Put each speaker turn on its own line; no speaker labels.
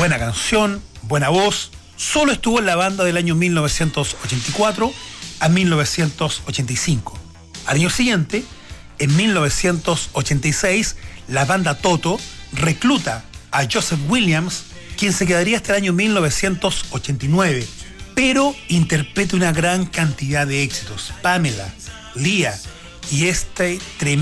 buena canción, buena voz. Solo estuvo en la banda del año 1984 a 1985. Al año siguiente, en 1986, la banda Toto recluta a Joseph Williams, quien se quedaría hasta el año 1989, pero interpreta una gran cantidad de éxitos. Pamela, Leah y este tremendo